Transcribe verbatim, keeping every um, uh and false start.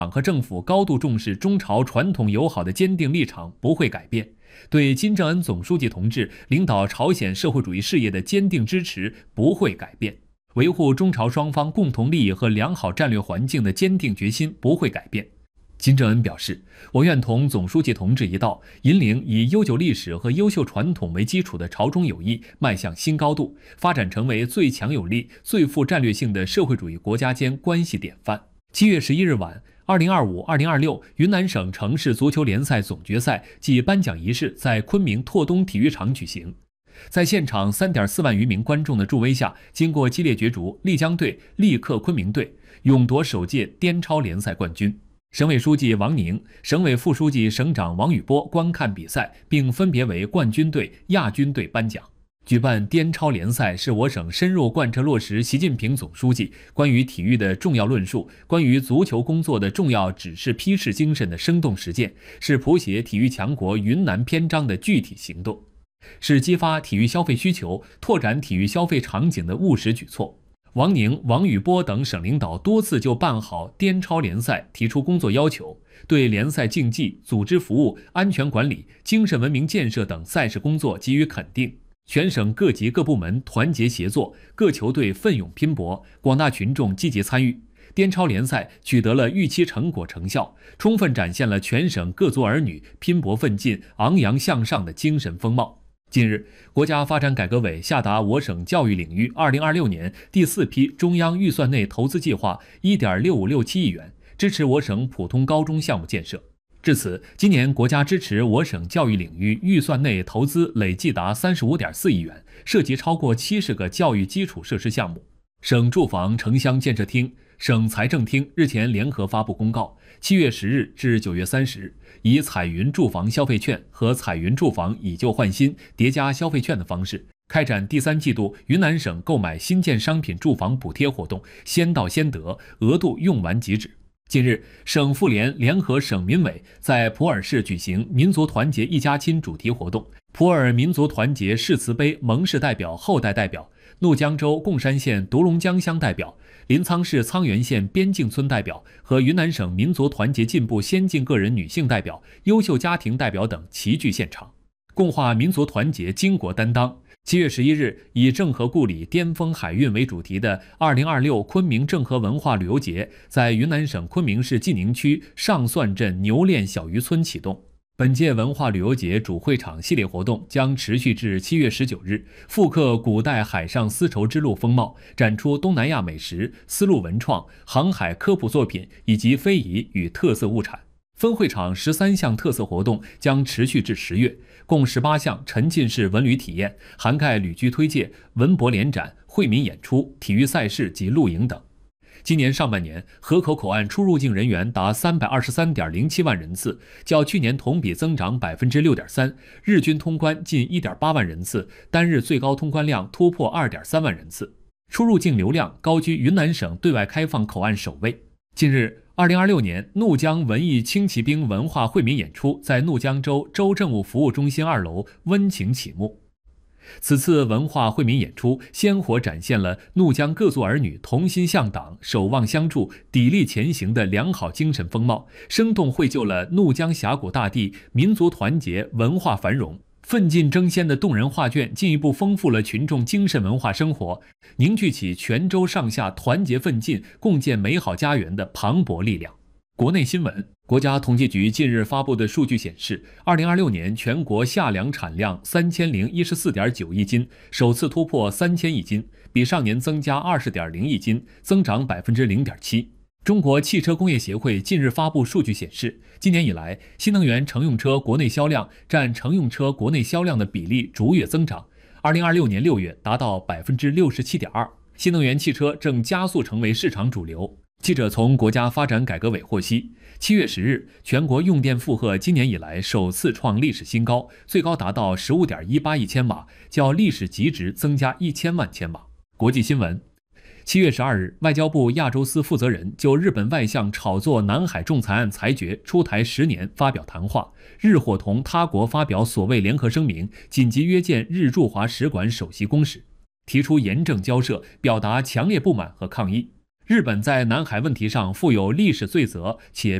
党和政府高度重视中朝传统友好的坚定立场不会改变，对金正恩总书记同志领导朝鲜社会主义事业的坚定支持不会改变，维护中朝双方共同利益和良好战略环境的坚定决心不会改变。金正恩表示，我愿同总书记同志一道，引领以悠久历史和优秀传统为基础的朝中友谊迈向新高度，发展成为最强有力、最富战略性的社会主义国家间关系典范。七月十一日晚，二零二五二零二六云南省城市足球联赛总决赛暨颁奖仪式在昆明拓东体育场举行。在现场 三点四万余名观众的助威下，经过激烈角逐，丽江队力克昆明队，勇夺首届滇超联赛冠军。省委书记王宁、省委副书记、省长王宇波观看比赛，并分别为冠军队、亚军队颁奖。举办滇超联赛是我省深入贯彻落实习近平总书记关于体育的重要论述、关于足球工作的重要指示批示精神的生动实践，是谱写体育强国云南篇章的具体行动，是激发体育消费需求、拓展体育消费场景的务实举措。王宁、王宇波等省领导多次就办好滇超联赛提出工作要求，对联赛竞技、组织服务、安全管理、精神文明建设等赛事工作给予肯定。全省各级各部门团结协作，各球队奋勇拼搏，广大群众积极参与，滇超联赛取得了预期成果成效，充分展现了全省各族儿女拼搏奋进、昂扬向上的精神风貌。近日，国家发展改革委下达我省教育领域二零二六年第四批中央预算内投资计划 一点六五六七亿元，支持我省普通高中项目建设。至此，今年国家支持我省教育领域预算内投资累计达 三十五点四亿元，涉及超过七十个教育基础设施项目。省住房城乡建设厅、省财政厅日前联合发布公告，七月十日至九月三十日，以彩云住房消费券和彩云住房以旧换新叠加消费券的方式，开展第三季度云南省购买新建商品住房补贴活动，先到先得，额度用完即止。近日，省妇联联合省民委在普洱市举行民族团结一家亲主题活动，普洱民族团结誓词碑盟誓代表、后代代表、怒江州贡山县独龙江乡代表、临沧市沧源县边境村代表和云南省民族团结进步先进个人女性代表、优秀家庭代表等齐聚现场，共话民族团结巾帼担当。七月十一日，以郑和故里巅峰海运为主题的二零二六昆明郑和文化旅游节在云南省昆明市晋宁区上算镇牛练小渔村启动。本届文化旅游节主会场系列活动将持续至七月十九日，复刻古代海上丝绸之路风貌，展出东南亚美食、丝路文创、航海科普作品以及非遗与特色物产。分会场十三项特色活动将持续至十月，共十八项沉浸式文旅体验，涵盖旅居推介、文博联展、惠民演出、体育赛事及露营等。今年上半年，河口口岸出入境人员达 三百二十三点零七万人次，较去年同比增长 百分之六点三， 日均通关近 一点八万人次，单日最高通关量突破 二点三万人次，出入境流量高居云南省对外开放口岸首位。近日，二零二六年怒江文艺轻骑兵文化惠民演出在怒江州州政务服务中心二楼温情启幕。此次文化惠民演出鲜活展现了怒江各族儿女同心向党、守望相助、砥砺前行的良好精神风貌，生动绘就了怒江峡谷大地民族团结、文化繁荣、奋进争先的动人画卷，进一步丰富了群众精神文化生活，凝聚起全州上下团结奋进、共建美好家园的磅礴力量。国内新闻，国家统计局近日发布的数据显示，二零二六年全国夏粮产量三千零一十四点九亿斤，首次突破三千亿斤，比上年增加二十点零亿斤，增长百分之零点七。中国汽车工业协会近日发布数据显示，今年以来，新能源乘用车国内销量占乘用车国内销量的比例逐月增长，二零二六年六月达到百分之六十七点二，新能源汽车正加速成为市场主流。记者从国家发展改革委获悉，七月十日，全国用电负荷今年以来首次创历史新高，最高达到 十五点一八亿千瓦，较历史极值增加一千万千瓦。国际新闻，七月十二日，外交部亚洲司负责人就日本外相炒作南海仲裁案裁决出台十年发表谈话，日伙同他国发表所谓联合声明，紧急约见日驻华使馆首席公使，提出严正交涉，表达强烈不满和抗议。 日本在南海问题上负有历史罪责，且